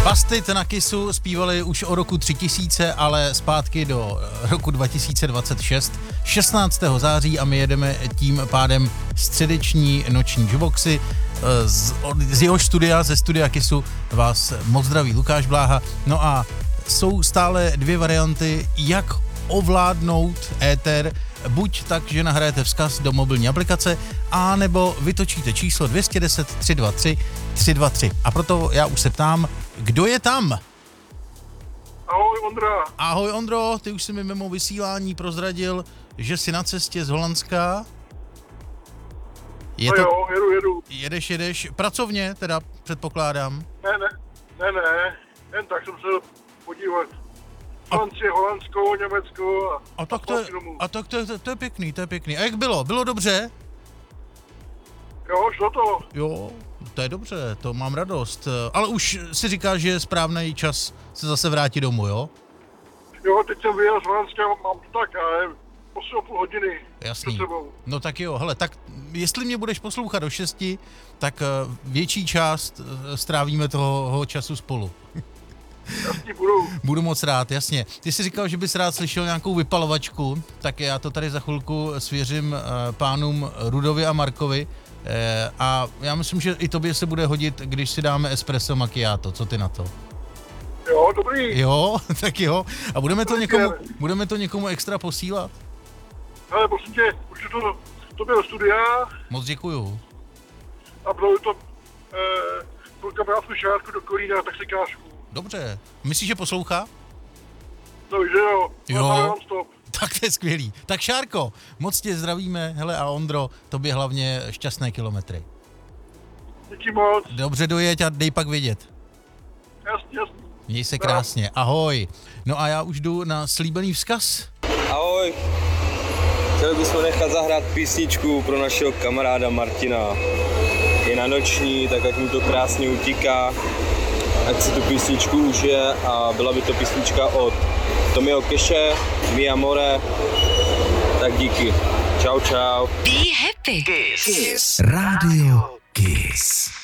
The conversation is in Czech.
Busted na Kissu zpívali už o roku 3000, ale zpátky do roku 2026, 16. září a my jedeme tím pádem středeční noční jukeboxy. Z jeho studia, ze studia Kissu vás moc zdraví Lukáš Bláha. No a jsou stále dvě varianty, jak ovládnout éter, buď tak, že nahrajete vzkaz do mobilní aplikace, a nebo vytočíte číslo 210 323 323. A proto já už se ptám, kdo je tam? Ahoj Ondra. Ahoj Ondro, ty už si mi mimo vysílání prozradil, že jsi na cestě z Holandska. No jo, jedu. Jedeš, pracovně teda předpokládám. Ne, jen tak jsem se podívat. Francie, Holandsko, Německo a tak to je pěkný. A jak bylo? Bylo dobře? Jo, šlo to. Jo, to je dobře, to mám radost. Ale už si říkáš, že je správný čas se zase vrátit domů, jo? Jo, teď jsem vyjel z Holandska, mám to tak, ale 8,5 hodiny. Jasný. No tak jo, hele, tak jestli mě budeš poslouchat do 6, tak větší část strávíme toho času spolu. Jasně, Budu moc rád, jasně. Ty jsi říkal, že bys rád slyšel nějakou vypalovačku, tak já to tady za chvilku svěřím pánům Rudovi a Markovi. A já myslím, že i tobě se bude hodit, když si dáme espresso macchiato. Co ty na to? Jo, dobrý. Jo, tak jo. A budeme to někomu extra posílat? Ale prosím tě, už to bylo studia. Moc děkuju. A bylo to pro kamarádku Šárku do Kolína, taxikářku. Dobře. Myslíš, že poslouchá? No, že jo. Jo. Tak to je skvělý. Tak Šárko, moc tě zdravíme. Hele a Ondro, tobě hlavně šťastné kilometry. Díky moc. Dobře dojeď a dej pak vědět. Jasně. Měj se krásně. Ahoj. No a já už jdu na slíbený vzkaz. Ahoj. Chtěli bychom nechat zahrát písničku pro našeho kamaráda Martina. Je na noční, tak jak mu to krásně utíká. Ať si tu písničku užije a byla by to písnička od Tommyho Cashe, Mi Amore. Tak díky. Čau. Be happy. Kiss. Radio Kiss.